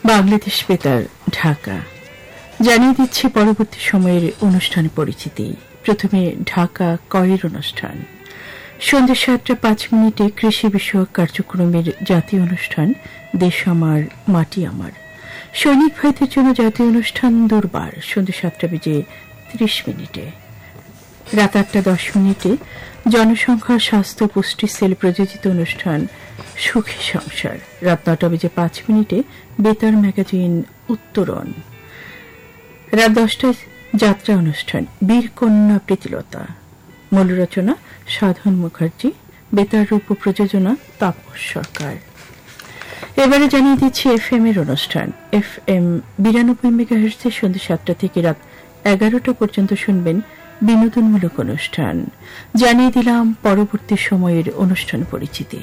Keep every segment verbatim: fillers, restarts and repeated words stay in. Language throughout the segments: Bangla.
বাংলাদেশ বেতার ঢাকা জানিয়ে দিচ্ছে পরবর্তী সময়ের অনুষ্ঠান পরিচিতি। প্রথমে ঢাকা কয়ের অনুষ্ঠান, সন্ধ্যা সাতটা পাঁচ মিনিটে কৃষি বিষয়ক কার্যক্রমের জাতীয় অনুষ্ঠান দেশ আমার মাটি আমার। সৈনিক ভাইদের জন্য জাতীয় অনুষ্ঠান দুর্বার সন্ধ্যা সাতটা বেজে ত্রিশ মিনিটে। রাত আটটা দশ মিনিটে জনসংখ্যা স্বাস্থ্য পুষ্টি সেল প্রযোজিত অনুষ্ঠান সুখী সংসার। রাত নটা বেজে পাঁচ মিনিটে বেতার ম্যাগাজিন উত্তরণ। রাত দশটায় যাত্রা অনুষ্ঠান বীরকন্যা প্রীতিলতা, মূল রচনা সাধন মুখার্জি, বেতার রূপ প্রযোজনা তাপস সরকার। এবারে জানিয়ে দিচ্ছি এফ এম এর অনুষ্ঠান। এফ এম বিরানব্বই মেগাহার্টজে সন্ধ্যা সাতটা থেকে রাত এগারোটা পর্যন্ত শুনবেন বিনোদনমূলক অনুষ্ঠান। জানিয়ে দিলাম পরবর্তী সময়ের অনুষ্ঠান পরিচিতি।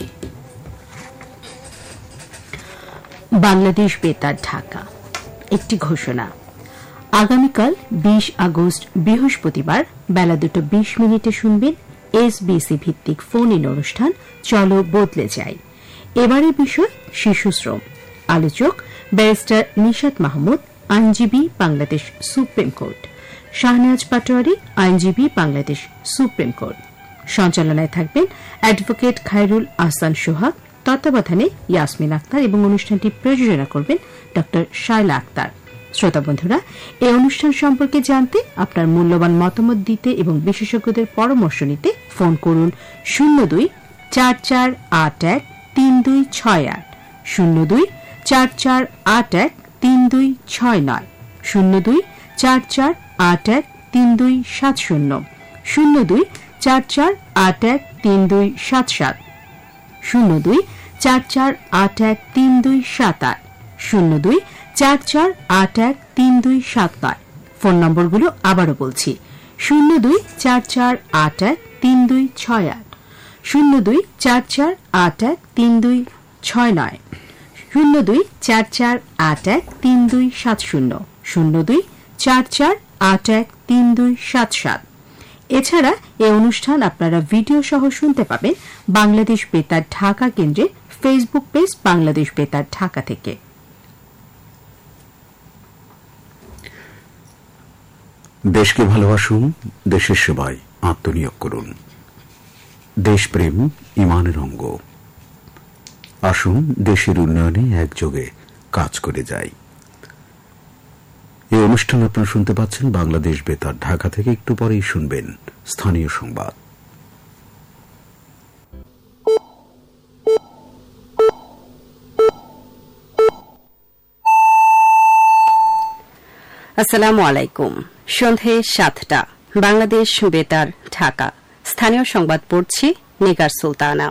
বাংলাদেশ বেতার ঢাকা একটি ঘোষণা। আগামীকাল বিশ আগস্ট বৃহস্পতিবার বেলা দুটো বিশ মিনিটে শুনবেন এসবিসি ভিত্তিক ফোন ইন অনুষ্ঠান চলো বদলে যাই। এবারের বিষয় শিশুশ্রম। আলোচক ব্যারিস্টার নিশাত মাহমুদ, আইনজীবী, বাংলাদেশ সুপ্রিম কোর্ট। শাহনাজ পাটোয়ারি, আইনজীবী, বাংলাদেশ সুপ্রিম কোর্ট। সঞ্চালনায় থাকবেন অ্যাডভোকেট খায়রুল আহসান সোহাগ, তত্ত্বাবধানে ইয়াসমিন আক্তার এবং অনুষ্ঠানটি প্রযোজনা করবেন ড শায়লা আক্তার। শ্রোতা বন্ধুরা, এই অনুষ্ঠান সম্পর্কে জানতে, আপনার মূল্যবান মতামত দিতে এবং বিশেষজ্ঞদের পরামর্শ নিতে ফোন করুন শূন্য দুই চার চার আট এক তিন দুই ছয় আট, শূন্য দুই চার চার আট এক তিন দুই ছয় নয়, শূন্য দুই চার চার আট এক তিন দুই সাত শূন্য, শূন্য দুই চার চার আট এক তিন দুই সাত সাত, শূন্য দুই চার চার আট এক তিন দুই সাত আট, শূন্য দুই চার চার আট এক তিন দুই সাত নয়। ফোন নম্বরগুলো আবারও বলছি, শূন্য দুই চার চার আট এক তিন দুই ছয় আট, শূন্য দুই চার চার আট এক তিন দুই ছয় নয়, শূন্য দুই চার চার আট এক তিন দুই সাত শূন্য, শূন্য দুই চার চার আট এক তিন দুই সাত সাত। এছাড়া এই অনুষ্ঠান আপনারা ভিডিও সহ শুনতে পাবেন বাংলাদেশ বেতার ঢাকা কেন্দ্রের ফেসবুক পেজ বাংলাদেশ বেতার ঢাকা থেকে। দেশকে ভালোবাসুন, দেশের সেবায় আত্মনিয়োগ করুন। দেশপ্রেম ইমানের অঙ্গ। আসুন দেশের উন্নয়নে একযোগে কাজ করে যাই। এই অনুষ্ঠান আপনারা শুনতে পাচ্ছেন বাংলাদেশ বেতার ঢাকা থেকে। একটু পরেই শুনবেন স্থানীয় সংবাদ। আসসালামু আলাইকুম। সন্ধে সাতটা, বাংলাদেশ বেতার ঢাকা। স্থানীয় সংবাদ পড়ছি নিগার সুলতানা।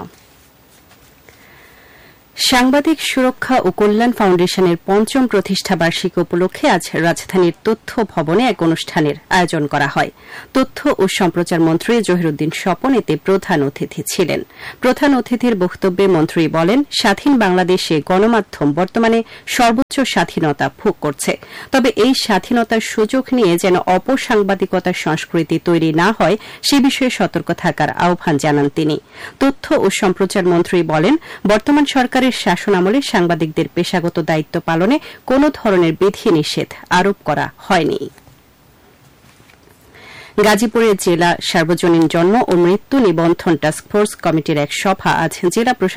সাংবাদিক সুরক্ষা ও কল্যাণ ফাউন্ডেশনের পঞ্চম প্রতিষ্ঠা বার্ষিকী উপলক্ষে আজ রাজধানীর তথ্য ভবনে এক অনুষ্ঠানের আয়োজন করা হয়। তথ্য ও সম্প্রচার মন্ত্রী জহিরুদ্দিন স্বপন এতে প্রধান অতিথি ছিলেন। প্রধান অতিথির বক্তব্যে মন্ত্রী বলেন, স্বাধীন বাংলাদেশে গণমাধ্যম বর্তমানে সর্বোচ্চ স্বাধীনতা ভোগ করছে। তবে এই স্বাধীনতার সুযোগ নিয়ে যেন অপসাংবাদিকতার সংস্কৃতি তৈরি না হয় সে বিষয়ে সতর্ক থাকার আহ্বান জানান তিনি। তথ্য ও সম্প্রচার মন্ত্রী বলেন, বর্তমান সরকারের শাসনামলে সাংবাদিকদের পেশাগত দায়িত্ব পালনে কোন ধরনের বিধিনিষেধ আরোপ করা হয়নি। গাজীপুরের জেলা সার্বজনীন জন্ম ও মৃত্যু নিবন্ধন টাস্কফোর্স কমিটির এক সভা আজ জেলা প্রশাসন